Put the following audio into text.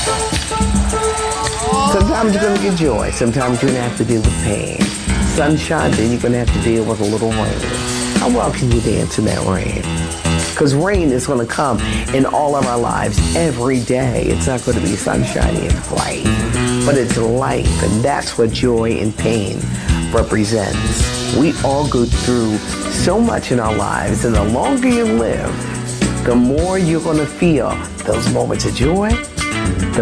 Sometimes you're going to get joy. Sometimes you're going to have to deal with pain. Sunshine, then you're going to have to deal with a little rain. How well can you dance in that rain? Because rain is going to come in all of our lives every day. It's not going to be sunshiny and bright, but it's life, and that's what joy and pain represents. We all go through so much in our lives, and the longer you live, the more you're going to feel those moments of joy,